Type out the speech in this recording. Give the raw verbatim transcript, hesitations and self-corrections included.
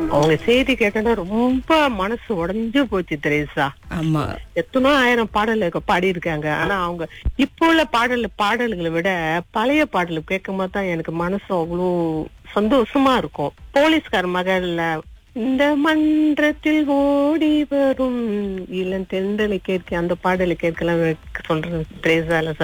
அவங்க செய்தி கேட்டா ரொம்ப மனசு உடைஞ்சு போச்சு தெரேசா. ஆமா, எத்தனோ ஆயிரம் பாடல் பாடி இருக்காங்க. ஆனா அவங்க இப்போ உள்ள பாடல் பாடல்களை விட பழைய பாடல் கேட்கும் போது தான் எனக்கு மனசு அவ்வளோ சந்தோஷமா இருக்கும். போலீஸ்கார மகள்ல இந்த மன்றத்தில் ஓடி வரும் இளம் தென்றலை கேட்க அந்த பாடலை கேட்கலாம் சொல்றேன் திரேசால.